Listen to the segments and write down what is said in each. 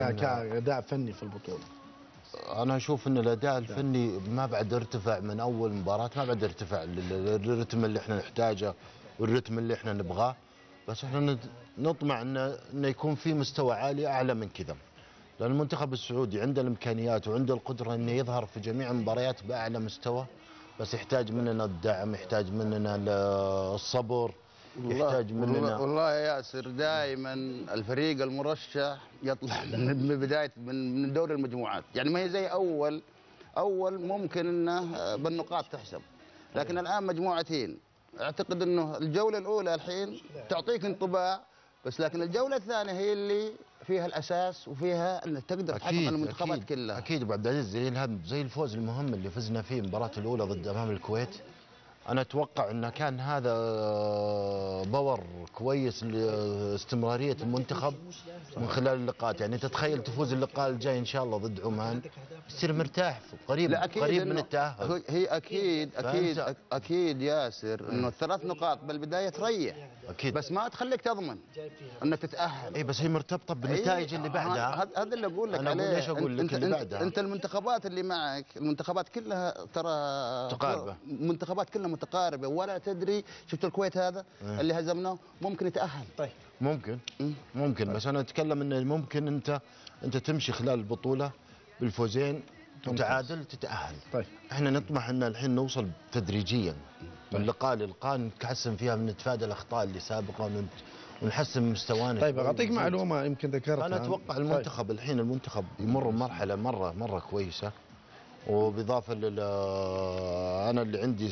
كأداء فني في البطولة. انا اشوف ان الاداء الفني ما بعد ارتفع من اول مباراه، ما بعد ارتفع للرتم اللي احنا نحتاجه والرتم اللي احنا نبغاه. بس احنا نطمع انه يكون في مستوى عالي اعلى من كذا، لان المنتخب السعودي عنده الامكانيات وعنده القدره انه يظهر في جميع المباريات باعلى مستوى. بس يحتاج مننا الدعم، يحتاج مننا الصبر، يحتاج مننا. والله يا ياسر دائما الفريق المرشح يطلع من بدايه من دوري المجموعات، يعني ما هي زي اول ممكن انه بالنقاط تحسب، لكن الان مجموعتين. اعتقد انه الجوله الاولى الحين تعطيك انطباع، بس لكن الجوله الثانيه هي اللي فيها الاساس وفيها انك تقدر تحقق المنتخبات كلها. اكيد ابو عبد العزيز، زي الهم زي الفوز المهم اللي فزنا فيه المباراه الاولى ضد امام الكويت. انا اتوقع انه كان هذا باور كويس لاستمراريه المنتخب من خلال اللقاءات. يعني تتخيل تفوز اللقاء الجاي ان شاء الله ضد عمان، تصير مرتاح قريب من التاهل. هي اكيد ياسر انه الثلاث نقاط بالبدايه تريح اكيد، بس ما تخليك تضمن انك تتاهل. اي بس هي مرتبطه بالنتائج اللي بعدها. هذا اللي اقول لك انا عليه. اقول ليش اقول لك اللي بعدها. انت المنتخبات اللي معك المنتخبات كلها ترى متقاربه، منتخبات كلها متقاربه، ولا تدري. شفت الكويت هذا اللي هزمناه ممكن يتاهل. طيب ممكن بس انا اتكلم انه ممكن انت تمشي خلال البطوله بالفوزين وتعادل تتاهل. طيب احنا نطمح ان الحين نوصل تدريجيا من لقاء للقاء، نتحسن فيها، نتفادى الاخطاء اللي سابقه ونحسن مستوانا. طيب اعطيك معلومه يمكن ذكرتها. انا اتوقع المنتخب الحين يمر بمرحله مره كويسه، وباضافه انا اللي عندي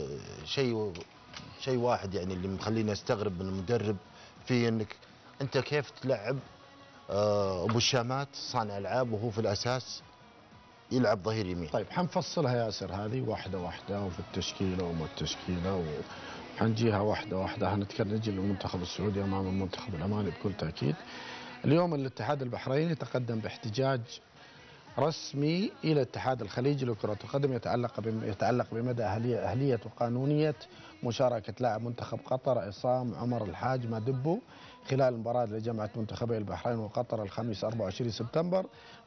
شيء واحد يعني اللي مخليني استغرب من المدرب في انك انت كيف تلعب ابو الشامات صانع العاب وهو في الاساس يلعب ظهير يمين. طيب حنفصلها ياسر هذه واحده وفي التشكيله وما التشكيله وحنجيها واحده. نجي للمنتخب السعودي امام المنتخب العماني بكل تاكيد. اليوم الاتحاد البحريني تقدم باحتجاج رسمي الى الاتحاد الخليجي لكرة القدم يتعلق بمدى اهليه وقانونيه مشاركه لاعب منتخب قطر عصام عمر الحاج مادبو خلال المباراه اللي جمعت منتخبي البحرين وقطر الخميس 24 سبتمبر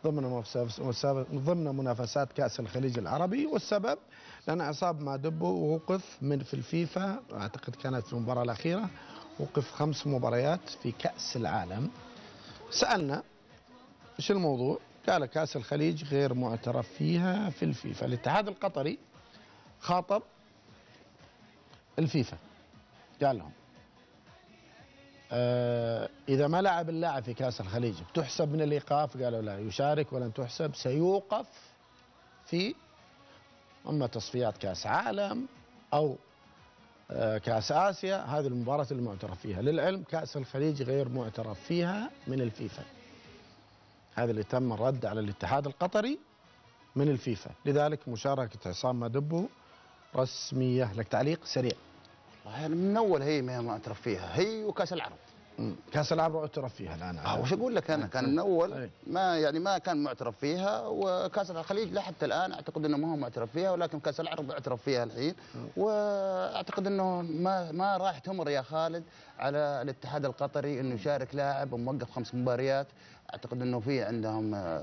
ضمن منافسات كاس الخليج العربي. والسبب لان عصام مادبو وقف في الفيفا، اعتقد كانت في المباراه الاخيره، وقف 5 مباريات في كاس العالم. سالنا ايش الموضوع؟ قال كاس الخليج غير معترف فيها في الفيفا. الاتحاد القطري خاطب الفيفا قال لهم إذا ما لعب اللاعب في كاس الخليج بتحسب من الإيقاف؟ قالوا لا، يشارك ولن تحسب، سيوقف في أما تصفيات كاس عالم أو كاس آسيا. هذه المباراة اللي معترف فيها. للعلم كاس الخليج غير معترف فيها من الفيفا. هذا اللي تم الرد على الاتحاد القطري من الفيفا، لذلك مشاركة عصام مادبو رسمية. لك تعليق سريع؟ يعني من اول هي ما معترف فيها، هي وكاس العرب. كاس العرب معترف فيها الان. وش اقول لك انا كان من اول ما كان معترف فيها، وكاس الخليج لحتى الان اعتقد انه ما هو معترف فيها، ولكن كاس العرب معترف فيها الحين. واعتقد انه ما راح تمر يا خالد على الاتحاد القطري انه يشارك لاعب وموقف 5 مباريات. اعتقد انه في عندهم